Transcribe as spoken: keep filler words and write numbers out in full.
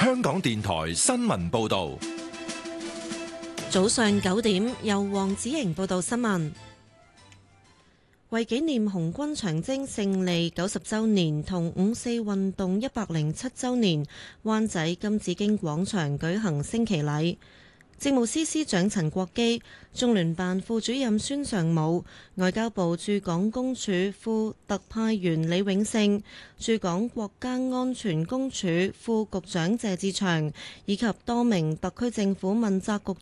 香港電台新聞報道。 早上九點，由黃子瑩報道新聞。為紀念紅軍長征勝利九十週年同五四運動一百零七週年，灣仔金紫荊廣場舉行升旗禮。政務司司長陳國基、中聯辦副主任孫尚武、外交部駐港公署副特派員李永勝、駐港國家安全公署副局長謝志祥以及多名特區政府問責局